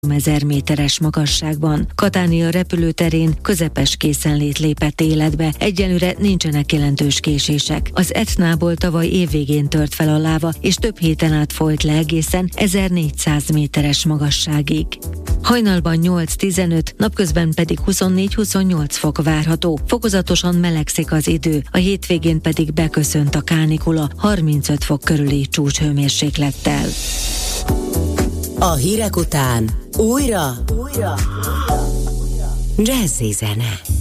3000 méteres magasságban. Katánia repülőterén közepes készenlét lépett életbe, egyelőre nincsenek jelentős késések. Az Etnából tavaly évvégén tört fel a láva, és több héten át folyt le egészen 1400 méteres magasságig. Hajnalban 8-15, napközben pedig 24-28 fok várható. Fokozatosan melegszik az idő, a hétvégén pedig beköszönt a kánikula 35 fok körüli csúcshőmérséklettel. A hírek után újra Jazzy zene.